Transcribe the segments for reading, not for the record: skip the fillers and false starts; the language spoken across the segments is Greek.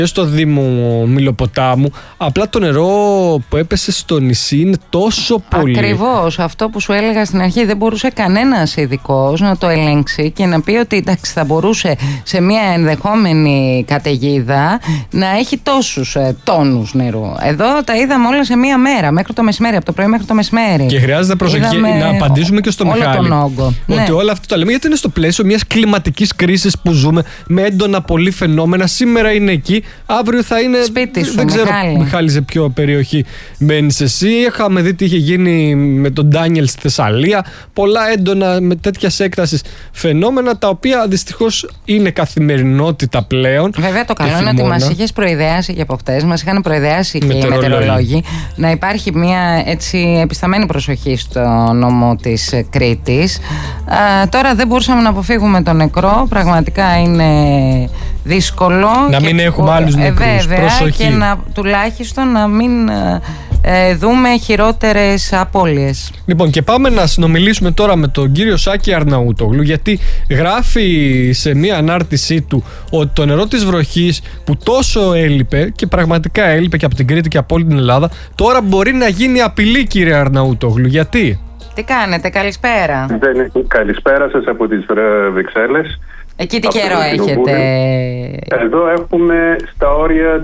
στο Δήμο Μηλοποτάμου, απλά το νερό που έπεσε στο νησί είναι τόσο πολύ. Ακριβώς αυτό που σου έλεγα στην αρχή, δεν μπορούσε κανένας ειδικός να το ελέγξει και να πει ότι εντάξει, θα μπορούσε σε μια ενδεχόμενη καταιγίδα να έχει τόσους τόνους νερού. Εδώ τα είδαμε όλα σε μια μέρα, μέχρι το μεσημέρι, από το πρωί μέχρι το μεσημέρι. Και χρειάζεται προσοχή να απαντήσουμε και στο Μιχάλη. Ότι όλα αυτά τα λέμε γιατί είναι στο πλαίσιο μιας κλιματικής κρίσης που ζούμε, με έντονα πολύ φαινόμενα. Σήμερα είναι εκεί, αύριο θα είναι σπίτι σου. Δεν ξέρω, Μιχάλη, σε ποιο περιοχή μένεις εσύ. Είχαμε δει τι είχε γίνει με τον Ντάνιελ στη Θεσσαλία. Πολλά έντονα με τέτοιας έκτασης φαινόμενα, τα οποία δυστυχώς είναι καθημερινότητα πλέον. Βέβαια, το καλό είναι ότι μας είχες προειδεάσει και από χτες, μας είχαν προειδεάσει και οι μετεωρολόγοι, να υπάρχει μια έτσι επισταμένη προσοχή στο νόμο της Κρήτης. Τώρα δεν μπορούσαμε να αποφύγουμε τον νεκρό. Πραγματικά είναι δύσκολο. Να μην έχουμε άλλους νεκρούς. Βέβαια, προσοχή. και τουλάχιστον να μην δούμε χειρότερες απώλειες. Λοιπόν, και πάμε να συνομιλήσουμε τώρα με τον κύριο Σάκη Αρναούτογλου, γιατί γράφει σε μία ανάρτησή του ότι το νερό της βροχής που τόσο έλειπε, και πραγματικά έλειπε και από την Κρήτη και από όλη την Ελλάδα, τώρα μπορεί να γίνει απειλή, κύριε Αρναούτογλου. Γιατί? Τι κάνετε, καλησπέρα. Καλησπέρα σας από τις Βρυξέλλες. Εκεί τι καιρό έχετε? Εδώ έχουμε στα όρια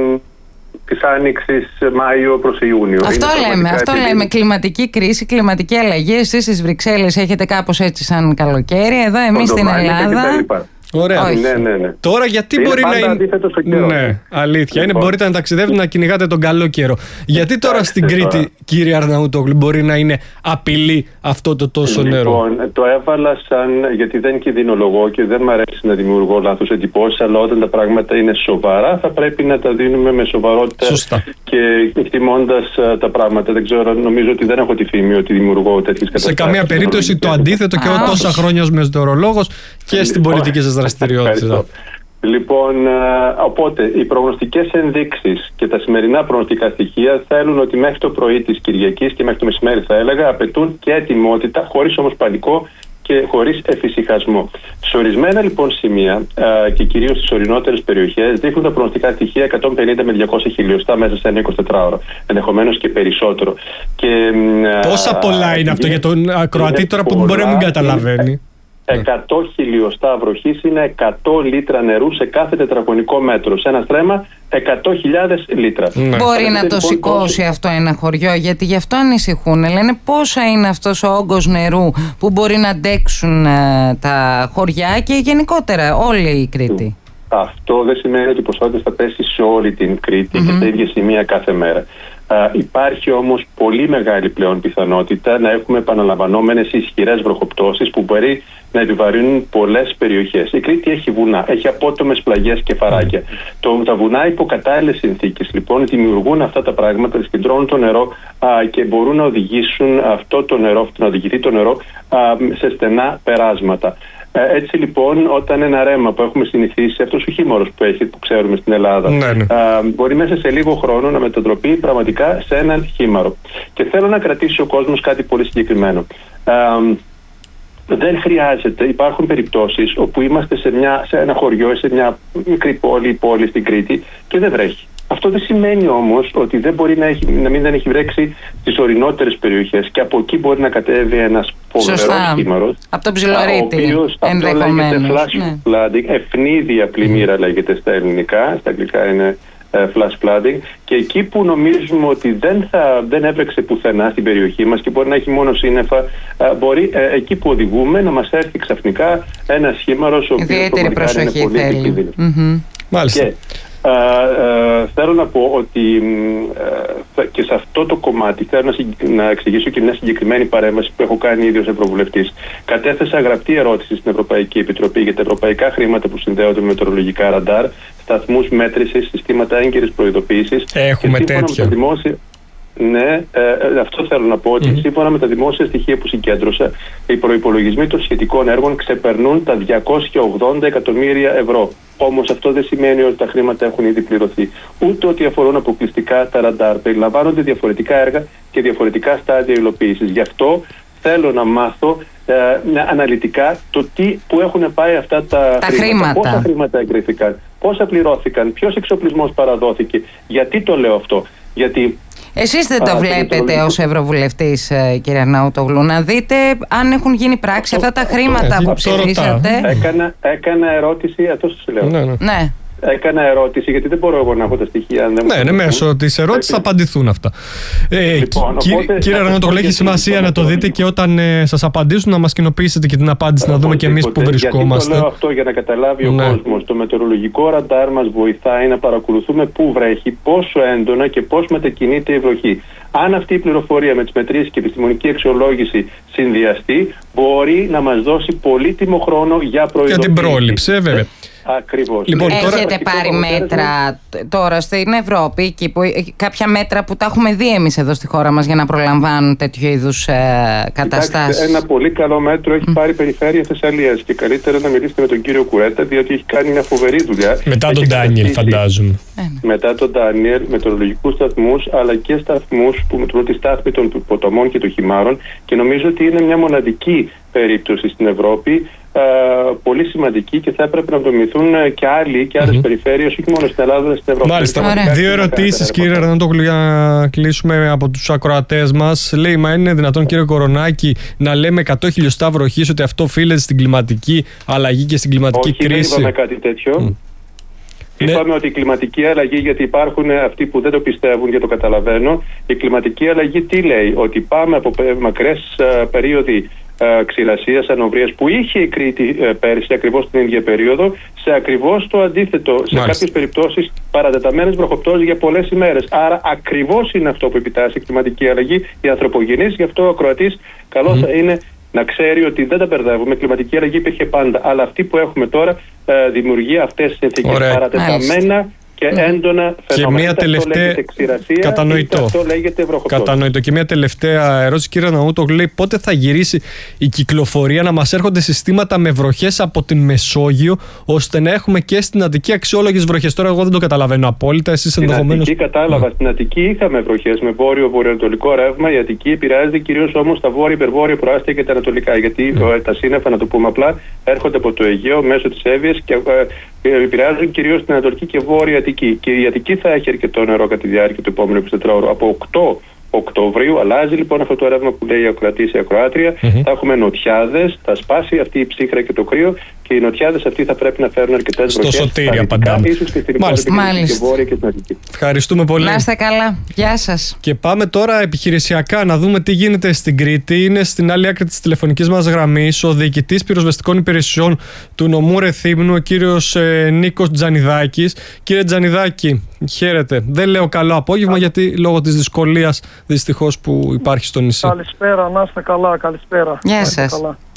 της άνοιξης Μάιο προς Ιούνιο. Αυτό λέμε, κλιματική κρίση, κλιματική αλλαγή. Εσείς στις Βρυξέλλες έχετε κάπως έτσι σαν καλοκαίρι, εδώ εμείς στην Ελλάδα. Ωραία. Ναι. Τώρα γιατί είναι μπορεί να είναι. Ναι, αλήθεια. Λοιπόν. Μπορείτε να ταξιδεύετε, να κυνηγάτε τον καλό καιρό. Γιατί τώρα στην Κρήτη, κύριε Αρναούτογλου, μπορεί να είναι απειλή αυτό το τόσο νερό? Λοιπόν, το έβαλα γιατί δεν κινδυνολογώ και δεν μου αρέσει να δημιουργώ λάθος εντυπώσεις, αλλά όταν τα πράγματα είναι σοβαρά θα πρέπει να τα δίνουμε με σοβαρότητα. Σωστά. Και εκτιμώντας τα πράγματα. Δεν ξέρω, νομίζω ότι δεν έχω τη φήμη ότι δημιουργώ τέτοιες καταστάσεις. Σε καμία περίπτωση το αντίθετο, και εγώ τόσα χρόνια ως μετεωρολόγος και στην πολιτική σας δραστηριότητα. Λοιπόν, οπότε οι προγνωστικές ενδείξεις και τα σημερινά προγνωστικά στοιχεία θέλουν ότι μέχρι το πρωί της Κυριακής και μέχρι το μεσημέρι, θα έλεγα, απαιτούν και ετοιμότητα, χωρίς όμως πανικό και χωρίς εφησυχασμό. Σε ορισμένα λοιπόν σημεία και κυρίως στις ορεινότερες περιοχές δείχνουν τα προγνωστικά στοιχεία 150 με 200 χιλιοστά μέσα σε ένα 24ωρο, ενδεχομένως και περισσότερο. Πόσα πολλά είναι αυτό για τον ακροατή τώρα που μπορεί να μην καταλαβαίνει? 100 χιλιοστά βροχής είναι 100 λίτρα νερού σε κάθε τετραγωνικό μέτρο. Σε ένα στρέμμα 100.000 λίτρα. Μπορεί να το σηκώσει αυτό ένα χωριό, γιατί γι' αυτό ανησυχούν. Λένε πόσα είναι αυτός ο όγκος νερού που μπορεί να αντέξουν τα χωριά και γενικότερα όλη η Κρήτη. Αυτό δεν σημαίνει ότι η ποσότητα θα πέσει σε όλη την Κρήτη και στα ίδια σημεία κάθε μέρα. Υπάρχει όμως πολύ μεγάλη πλέον πιθανότητα να έχουμε επαναλαμβανόμενες ισχυρές βροχοπτώσεις που μπορεί να επιβαρύνουν πολλές περιοχές. Η Κρήτη έχει βουνά, έχει απότομες πλαγιές και φαράκια. Τα βουνά υπό κατάλληλες συνθήκες λοιπόν δημιουργούν αυτά τα πράγματα, συγκεντρώνουν το νερό και μπορούν να οδηγήσουν αυτό το νερό, να οδηγηθεί το νερό σε στενά περάσματα. Έτσι λοιπόν, όταν ένα ρέμα που έχουμε συνηθίσει, αυτός ο χήμωρος που ξέρουμε στην Ελλάδα, μπορεί μέσα σε λίγο χρόνο να μετατροπεί πραγματικά σε έναν χήμαρο. Και θέλω να κρατήσει ο κόσμος κάτι πολύ συγκεκριμένο. Δεν χρειάζεται, υπάρχουν περιπτώσεις όπου είμαστε σε ένα χωριό, σε μια μικρή πόλη στην Κρήτη και δεν βρέχει. Αυτό δεν σημαίνει όμως ότι δεν μπορεί να μην έχει βρέξει στις ορεινότερες περιοχές και από εκεί μπορεί να κατέβει ένας φοβερός χήμαρος. Από τον Ψιλορίτη, ενδεχομένως. Αυτό λέγεται flash flooding, ευνίδια πλημμύρα λέγεται στα ελληνικά, στα αγγλικά είναι flash flooding, και εκεί που νομίζουμε ότι δεν έπαιξε πουθενά στην περιοχή μας και μπορεί να έχει μόνο σύννεφα, μπορεί εκεί που οδηγούμε να μας έρθει ξαφνικά ένας χήμαρος ο οποίος πραγματικά είναι πολύ επικίνδυνος. Μάλιστα. Θέλω να πω ότι και σε αυτό το κομμάτι θέλω να εξηγήσω και μια συγκεκριμένη παρέμβαση που έχω κάνει ήδη ως Ευρωβουλευτής. Κατέθεσα γραπτή ερώτηση στην Ευρωπαϊκή Επιτροπή για τα ευρωπαϊκά χρήματα που συνδέονται με μετεωρολογικά ραντάρ, σταθμούς μέτρησης, συστήματα έγκαιρης προειδοποίησης. Έχουμε τέτοια. Ναι, αυτό θέλω να πω, ότι σύμφωνα με τα δημόσια στοιχεία που συγκέντρωσα, οι προϋπολογισμοί των σχετικών έργων ξεπερνούν τα 280 εκατομμύρια ευρώ. Όμως αυτό δεν σημαίνει ότι τα χρήματα έχουν ήδη πληρωθεί, ούτε ότι αφορούν αποκλειστικά τα ραντάρ. Περιλαμβάνονται διαφορετικά έργα και διαφορετικά στάδια υλοποίησης. Γι' αυτό θέλω να μάθω αναλυτικά που έχουν πάει αυτά τα χρήματα. Πόσα χρήματα εγκρίθηκαν, πόσα πληρώθηκαν, ποιος εξοπλισμός παραδόθηκε. Γιατί το λέω αυτό? Γιατί εσείς δεν το βλέπετε ως Ευρωβουλευτής, κύριε Αρναούτογλου, να δείτε αν έχουν γίνει πράξη αυτά τα χρήματα που ψηφίσατε? Έκανα ερώτηση, αυτό σας λέω. Ναι. Έκανα ερώτηση, γιατί δεν μπορώ εγώ να έχω τα στοιχεία. Ναι, μέσω της ερώτησης θα απαντηθούν αυτά. Λοιπόν, κύριε Αρναούτογλου, έχει σημασία να το δείτε και όταν σας απαντήσουν να μας κοινοποιήσετε και την απάντηση, να δούμε και εμείς που βρισκόμαστε. Γιατί το λέω αυτό? Για να καταλάβει ο κόσμος. Το μετεωρολογικό ραντάρ μας βοηθάει να παρακολουθούμε πού βρέχει, πόσο έντονα και πώς μετακινείται η βροχή. Αν αυτή η πληροφορία με τις μετρήσεις και επιστημονική αξιολόγηση συνδυαστεί, μπορεί να μας δώσει πολύτιμο χρόνο για προειδοποίηση. Για την πρόληψη, βέβαια. Ακριβώς. Λοιπόν, έχετε πάρει μέτρα τώρα στην Ευρώπη, εκεί που, κάποια μέτρα που τα έχουμε δει εμείς εδώ στη χώρα μας για να προλαμβάνουν τέτοιου είδους καταστάσεις? Ένα πολύ καλό μέτρο έχει πάρει η Περιφέρεια Θεσσαλίας και καλύτερα να μιλήσετε με τον κύριο Κουρέτα, διότι έχει κάνει μια φοβερή δουλειά. Μετά τον Ντάνιελ, φαντάζομαι. Μετά τον Ντάνιελ, μετεωρολογικούς σταθμούς, αλλά και σταθμούς που μετρούν τη στάθμη των ποταμών και των χυμάρων, και νομίζω ότι είναι μια μοναδική περίπτωση στην Ευρώπη, πολύ σημαντική, και θα έπρεπε να δομηθούν και άλλες περιφέρειες, όχι μόνο στην Ελλάδα, αλλά στην Ευρώπη. Μάλιστα. Δύο ερωτήσεις, κύριε Αρναούτογλου, για να κλείσουμε από τους ακροατές μας. Λέει, μα είναι δυνατόν, κύριε Κορονάκη, να λέμε 100 χιλιοστά βροχής ότι αυτό οφείλεται στην κλιματική αλλαγή και στην κλιματική κρίση? Όχι, δεν είπαμε κάτι τέτοιο. Είπαμε ότι η κλιματική αλλαγή, γιατί υπάρχουν αυτοί που δεν το πιστεύουν και το καταλαβαίνω, η κλιματική αλλαγή τι λέει? Ότι πάμε από μακρές περίοδοι ξηρασίας, ανοβρίας που είχε η Κρήτη πέρυσι ακριβώς την ίδια περίοδο, σε ακριβώς το αντίθετο, σε κάποιες περιπτώσεις παρατεταμένες βροχοπτώσεις για πολλές ημέρες. Άρα ακριβώς είναι αυτό που επιτάσσει η κλιματική αλλαγή, η ανθρωπογενής. Γι' αυτό ο ακροατής καλό θα είναι να ξέρει ότι δεν τα μπερδεύουμε. Η κλιματική αλλαγή υπήρχε πάντα, αλλά αυτή που έχουμε τώρα δημιουργεί αυτές τις συνθήκες παρατεταμένα και έντονα φαινόμενα. Και μια τελευταία. Κατανοητό. Κατανοητό. Και μια τελευταία ερώτηση, κύριε Αρναούτογλου, λέει, πότε θα γυρίσει η κυκλοφορία να μας έρχονται συστήματα με βροχές από την Μεσόγειο, ώστε να έχουμε και στην Αττική αξιόλογες βροχές? Τώρα, εγώ δεν το καταλαβαίνω απόλυτα. Εσείς ενδεχομένως. Στην Αττική κατάλαβα. Στην Αττική είχαμε βροχές με βόρειο-βορειοανατολικό ρεύμα. Η Αττική επηρεάζεται κυρίως όμως τα βόρειο-υπερβόρεια προάστια και τα ανατολικά. Γιατί τα σύννεφα, να το πούμε απλά, έρχονται από το Αιγαίο μέσω της Εύβοιας και επηρεάζουν κυρίως την Ανατολική και Βόρεια Αττική. Και η Αττική θα έχει αρκετό νερό κατά τη διάρκεια του επόμενου 24ωρου. Από 8 Οκτωβρίου αλλάζει λοιπόν αυτό το ρεύμα που λέει η ακροατής, η ακροάτρια. Θα έχουμε νοτιάδες, θα σπάσει αυτή η ψύχρα και το κρύο, και οι νοτιάδες αυτοί θα πρέπει να φέρουν αρκετές βροχές. Στο Σωτήρι απαντάμε. Ίσως και στην υπόλοιπη και Βόρεια και στην Αττική. Ευχαριστούμε πολύ. Να είστε καλά. Γεια σας. Και πάμε τώρα επιχειρησιακά να δούμε τι γίνεται στην Κρήτη. Είναι στην άλλη άκρη της τηλεφωνικής μας γραμμής ο διοικητής πυροσβεστικών υπηρεσιών του νομού Ρεθύμνου, ο κύριος Νίκος Τζανιδάκης. Κύριε Τζανιδάκη, χαίρετε. Δεν λέω καλό απόγευμα, γιατί λόγω της δυσκολίας δυστυχώς που υπάρχει στο νησί. Καλησπέρα, να είστε καλά, καλησπέρα. Γεια σας.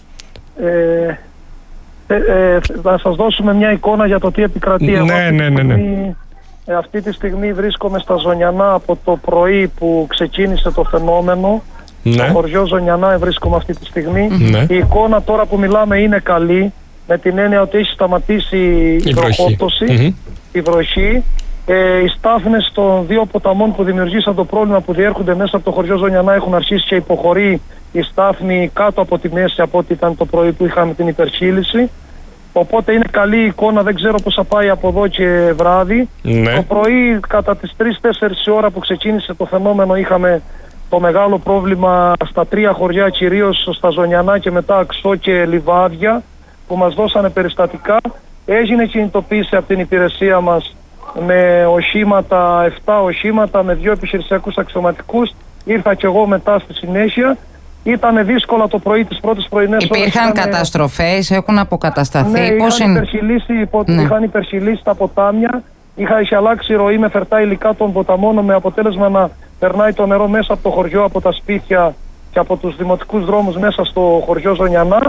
Να σας δώσουμε μια εικόνα για το τι επικρατεί. Ναι. Αυτή τη στιγμή βρίσκομαι στα Ζωνιανά από το πρωί που ξεκίνησε το φαινόμενο. Στο χωριό Ζωνιανά βρίσκομαι αυτή τη στιγμή. Η εικόνα τώρα που μιλάμε είναι καλή, με την έννοια ότι έχει σταματήσει η βροχόπτωση, η βροχή. Οι στάθμες των δύο ποταμών που δημιουργήσαν το πρόβλημα, που διέρχονται μέσα από το χωριό Ζωνιανά, έχουν αρχίσει και υποχωρεί η στάθμη κάτω από τη μέση από ό,τι ήταν το πρωί που είχαμε την υπερχείληση. Οπότε είναι καλή η εικόνα, δεν ξέρω πώς θα πάει από εδώ και βράδυ. Το πρωί κατά τις 3-4 ώρα που ξεκίνησε το φαινόμενο είχαμε το μεγάλο πρόβλημα στα 3 χωριά, κυρίως στα Ζωνιανά και μετά Αξό και Λιβάδια, που μας δώσανε περιστατικά. Έγινε κινητοποίηση από την υπηρεσία μας με οχήματα, 7 οχήματα, με 2 επιχειρησιακούς αξιωματικούς. Ήρθα κι εγώ μετά στη συνέχεια. Ήταν δύσκολα το πρωί, τις πρώτες πρωινές ώρες. Υπήρχαν καταστροφές, έχουν αποκατασταθεί? Ναι, είχαν υπερχειλήσει τα ποτάμια. Είχε αλλάξει η ροή με φερτά υλικά των ποταμών, με αποτέλεσμα να περνάει το νερό μέσα από το χωριό, από τα σπίτια και από τους δημοτικούς δρόμους μέσα στο χωριό Ζωνιανά.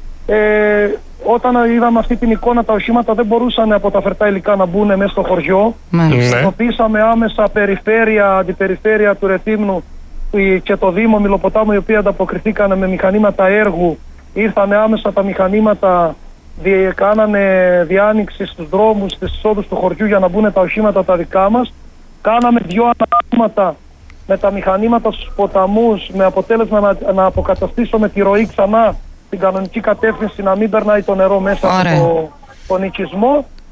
Όταν είδαμε αυτή την εικόνα, τα οχήματα δεν μπορούσαν από τα φερτά υλικά να μπουν μέσα στο χωριό. Συνειδητοποίησαμε άμεσα αντιπεριφέρεια του Ρεθύμνου και το Δήμο Μιλοποτάμου, οι οποίοι ανταποκριθήκαν με μηχανήματα έργου. Ήρθαν άμεσα τα μηχανήματα, κάνανε διάνοιξη στους δρόμους, στις εισόδους του χωριού για να μπουν τα οχήματα τα δικά μας. Κάναμε 2 αναγνώσματα με τα μηχανήματα στους ποταμούς, με αποτέλεσμα να αποκαταστήσουμε τη ροή ξανά στην κανονική κατεύθυνση, να μην περνάει το νερό μέσα από τον οικισμό.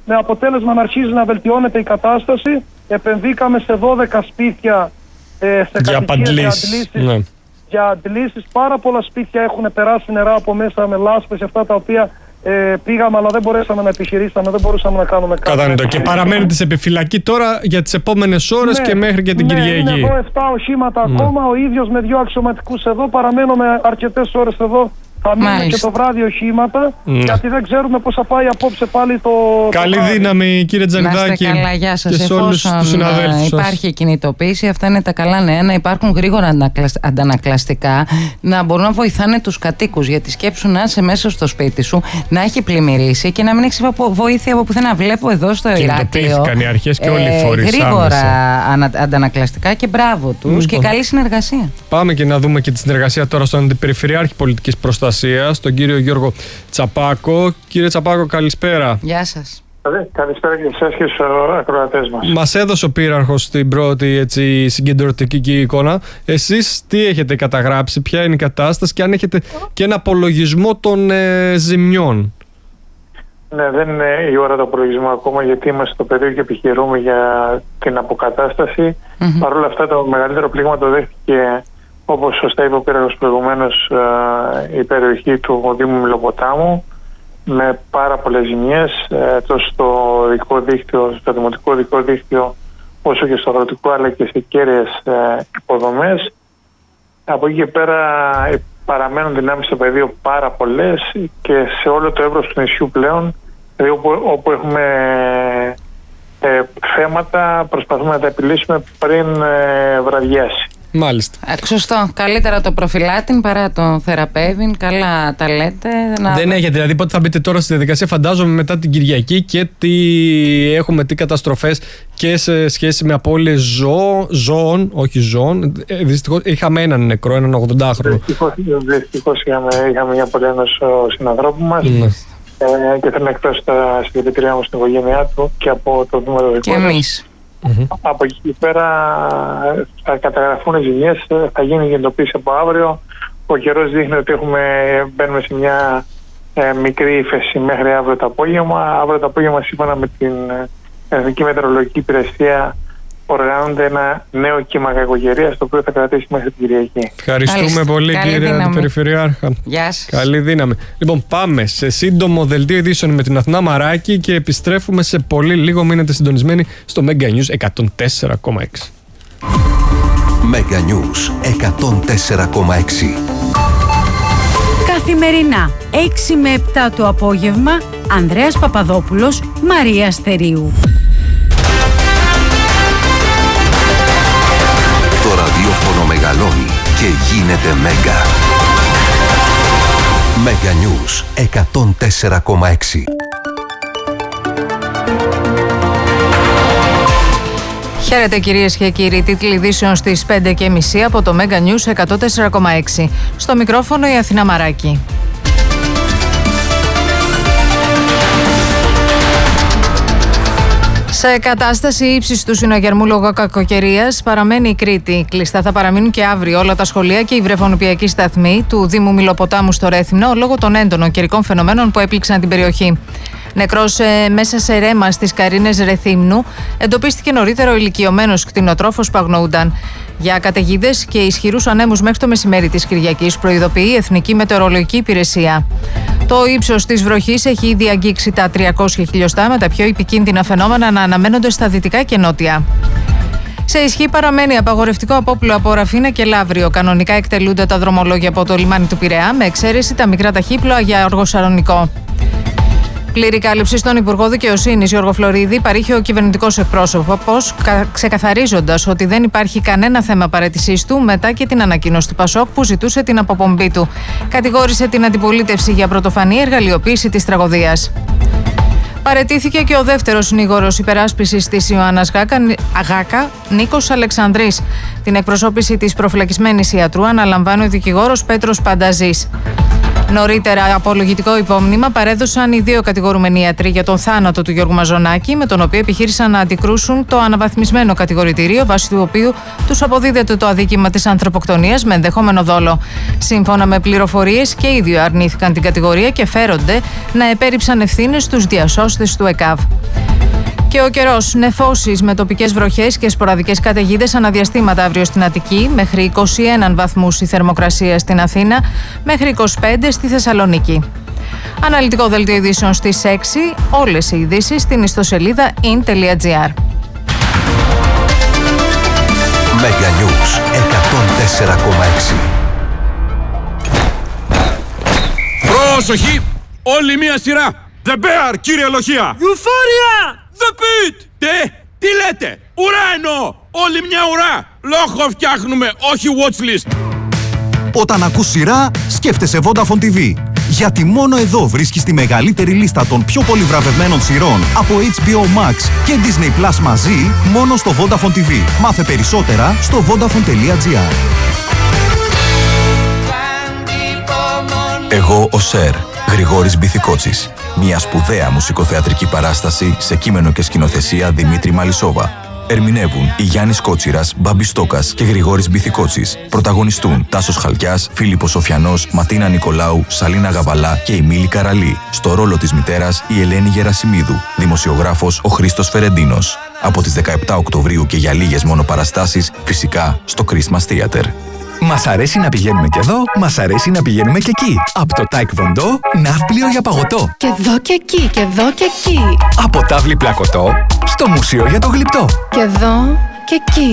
με αποτέλεσμα να αρχίζει να βελτιώνεται η κατάσταση. Επενδύκαμε σε 12 σπίτια σε κατοικίες για αντλήσεις. Πάρα πολλά σπίτια έχουν περάσει νερά από μέσα με λάσπες, αυτά τα οποία πήγαμε, αλλά δεν μπορέσαμε να επιχειρήσουμε, δεν μπορούσαμε να κάνουμε κάτι. Κατανοητό. Και παραμένετε σε επιφυλακή τώρα για τις επόμενες ώρες και μέχρι και την Κυριακή. Είναι εδώ 7 οχήματα ακόμα, ο ίδιος με 2 αξιωματικούς εδώ. Παραμένουμε αρκετές ώρες εδώ. Θα μείνουμε και το βράδυ οχήματα, γιατί δεν ξέρουμε πώς θα πάει απόψε πάλι το. Καλή δύναμη, κύριε Τζανιδάκη. Καλά, γεια σας. Και σε όλους τους συναδέλφους. Υπάρχει κινητοποίηση, αυτά είναι τα καλά νέα. Να υπάρχουν γρήγορα αντανακλαστικά, να μπορούν να βοηθάνε τους κατοίκους. Γιατί σκέψουν να είσαι μέσα στο σπίτι σου, να έχει πλημμυρίσει και να μην έχει βοήθεια από πουθενά. Βλέπω εδώ στο Ηράκλειο. Κινητοποιήθηκαν οι αρχές και όλοι οι φορείς. Γρήγορα αντανακλαστικά και μπράβο τους και καλή συνεργασία. Πάμε και να δούμε και τη συνεργασία τώρα στον Αντιπεριφερειάρχη Πολιτικής Προστασίας, τον κύριο Γιώργο Τσαπάκο. Κύριε Τσαπάκο, καλησπέρα. Γεια σας. Καλησπέρα και εσάς και στους ακροατές μας. Μας έδωσε ο πείραρχος την πρώτη συγκεντρωτική εικόνα. Εσείς τι έχετε καταγράψει, ποια είναι η κατάσταση και αν έχετε και ένα απολογισμό των ζημιών? Ναι, δεν είναι η ώρα του απολογισμού ακόμα, γιατί είμαστε στο πεδίο και επιχειρούμε για την αποκατάσταση. Παρ' όλα αυτά, το μεγαλύτερο πλήγμα το δέχτηκε, όπως σωστά είπε ο πείραρχος προηγουμένως, η περιοχή του Δήμου Μιλοποτάμου, με πάρα πολλές ζημιές, τόσο στο δικό δίκτυο, στο δημοτικό δικό δίκτυο, όσο και στο αγροτικό, αλλά και σε κέρυες υποδομές. Από εκεί και πέρα παραμένουν δυνάμεις στο πεδίο πάρα πολλές και σε όλο το εύρος του νησιού πλέον, δηλαδή όπου έχουμε θέματα, προσπαθούμε να τα επιλύσουμε πριν βραδιάσει. Μάλιστα. Σωστό. Καλύτερα το προφυλάτην παρά το θεραπεύειν. Καλά τα λέτε. Δεν έχετε, δηλαδή πότε θα μπείτε τώρα στη διαδικασία, φαντάζομαι μετά την Κυριακή, και τι καταστροφές και σε σχέση με απώλειες ζώων, όχι ζώων. Δυστυχώς είχαμε έναν νεκρό, έναν 80χρονο. Δυστυχώς είχαμε μια πολύ ένας συνανθρώπου μας. Και θέλω να εκφράσω τα συλληπιτήριά μου στην οικογένειά του και από το Δήμο του. Και εμείς. Από εκεί πέρα θα καταγραφούν ζημιές, θα γίνει γεννητοποίηση από αύριο. Ο καιρός δείχνει ότι μπαίνουμε σε μια μικρή ύφεση μέχρι αύριο το απόγευμα. Αύριο το απόγευμα, σύμφωνα με την Εθνική Μετεωρολογική Υπηρεσία, οργανώνεται ένα νέο κύμα κακοκαιρίας, το οποίο θα κρατήσει μέχρι την Κυριακή. Ευχαριστούμε πολύ, κύριε Αντιπεριφερειάρχα. Γεια σας. Καλή δύναμη. Λοιπόν, πάμε σε σύντομο δελτίο ειδήσεων με την Αθηνά Μαράκη και επιστρέφουμε σε πολύ λίγο. Μείνετε συντονισμένοι στο Mega News 104,6. Mega News 104,6. Καθημερινά 6 με 7 το απόγευμα, Ανδρέας Παπαδόπουλος, Μαρία Αστερίου. Το ραδιόφωνο μεγαλώνει και γίνεται Μέγκα. Mega News 104,6. Χαίρετε κυρίες και κύριοι, τίτλοι ειδήσεων στις 5:30 από το Mega News 104,6. Στο μικρόφωνο η Αθηνά Μαράκη. Σε κατάσταση ύψης του συναγερμού λόγω κακοκαιρίας παραμένει η Κρήτη. Κλειστά θα παραμείνουν και αύριο όλα τα σχολεία και οι βρεφονιπιακοί σταθμοί του Δήμου Μιλοποτάμου στο Ρέθυμνο λόγω των έντονων καιρικών φαινομένων που έπληξαν την περιοχή. Νεκρός μέσα σε ρέμα στις Καρίνες Ρεθύμνου εντοπίστηκε νωρίτερα ο ηλικιωμένος κτηνοτρόφος που αγνοούνταν. Για καταιγίδες και ισχυρούς ανέμους μέχρι το μεσημέρι της Κυριακής προειδοποιεί η Εθνική Μετεωρολογική Υπηρεσία. Το ύψος της βροχής έχει ήδη αγγίξει τα 300 χιλιοστά, με τα πιο επικίνδυνα φαινόμενα να αναμένονται στα δυτικά και νότια. Σε ισχύ παραμένει απαγορευτικό απόπλου από Ραφίνα και Λαύριο. Κανονικά εκτελούνται τα δρομολόγια από το λιμάνι του Πειραιά, με εξαίρεση τα μικρά ταχύπλοα για Αργοσαρονικό. Πλήρη κάλυψη στον Υπουργό Δικαιοσύνης Γιώργο Φλωρίδη παρήχε ο κυβερνητικός εκπρόσωπος, ξεκαθαρίζοντας ότι δεν υπάρχει κανένα θέμα παραίτησής του μετά και την ανακοίνωση του Πασόκ που ζητούσε την αποπομπή του. Κατηγόρησε την αντιπολίτευση για πρωτοφανή εργαλειοποίηση της τραγωδίας. Παραιτήθηκε και ο δεύτερος συνήγορος υπεράσπισης της Ιωάννας Γάκα, Νίκος Αλεξανδρής. Την εκπροσώπηση της προφυλακισμένης ιατρού αναλαμβάνει ο δικηγόρος Πέτρος Πανταζής. Νωρίτερα, απολογητικό υπόμνημα παρέδωσαν οι δύο κατηγορούμενοι ιατροί για τον θάνατο του Γιώργου Μαζονάκη, με τον οποίο επιχείρησαν να αντικρούσουν το αναβαθμισμένο κατηγορητήριο, βάσει του οποίου τους αποδίδεται το αδίκημα της ανθρωποκτονίας με ενδεχόμενο δόλο. Σύμφωνα με πληροφορίες, και οι δύο αρνήθηκαν την κατηγορία και φέρονται να επέριψαν ευθύνες στους διασώστες του ΕΚΑΒ. Και ο καιρός, νεφώσεις με τοπικές βροχές και σποραδικές καταιγίδες αναδιαστήματα αύριο στην Αττική, μέχρι 21 βαθμούς η θερμοκρασία στην Αθήνα, μέχρι 25 στη Θεσσαλονίκη. Αναλυτικό δελτίο ειδήσεων στις 6, όλες οι ειδήσεις στην ιστοσελίδα in.gr. Mega News 104,6. Πρόσοχη! Όλη μία σειρά! The Bear, κύριε Λοχεία! Euphoria! The Pit! Τι λέτε! Ουρά εννοώ! Όλη μια ουρά! Λόγο φτιάχνουμε, όχι watchlist! Όταν ακούς σειρά, σκέφτεσαι Vodafone TV. Γιατί μόνο εδώ βρίσκεις τη μεγαλύτερη λίστα των πιο πολύ βραβευμένων σειρών από HBO Max και Disney Plus μαζί, μόνο στο Vodafone TV. Μάθε περισσότερα στο vodafone.gr. Εγώ ο Σερ, Γρηγόρης Μπιθικότσης. Μια σπουδαία μουσικοθεατρική παράσταση σε κείμενο και σκηνοθεσία Δημήτρη Μαλισσόβα. Ερμηνεύουν η Γιάννης Κότσιρας, Μπάμπης Στόκας και Γρηγόρης Μπιθικότσης. Πρωταγωνιστούν Τάσος Χαλκιάς, Φίλιππος Σοφιανός, Ματίνα Νικολάου, Σαλίνα Γαβαλά και η Μίλη Καραλή. Στο ρόλο της μητέρας η Ελένη Γερασιμίδου. Δημοσιογράφος ο Χρήστος Φερεντίνος. Από τις 17 Οκτωβρίου και για λίγες μόνο παραστάσεις, φυσικά στο Christmas Theater. Μας αρέσει να πηγαίνουμε και εδώ, μας αρέσει να πηγαίνουμε και εκεί. Από το Taekwondo, ναύπλιο για παγωτό. Και εδώ και εκεί, και εδώ και εκεί. Από τάβλη πλακωτό, στο μουσείο για το γλυπτό. Και εδώ και εκεί.